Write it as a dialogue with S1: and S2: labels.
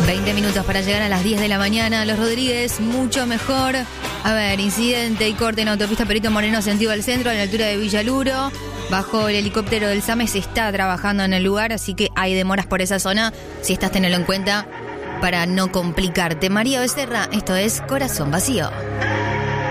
S1: 20 minutos para llegar a las 10 de la mañana. Los Rodríguez, mucho mejor. A ver, incidente y corte en autopista Perito Moreno, sentido al centro, a la altura de Villaluro. Bajo el helicóptero del SAME se está trabajando en el lugar, así que hay demoras por esa zona. Si estás, tenelo en cuenta para no complicarte. María Becerra, esto es Corazón Vacío.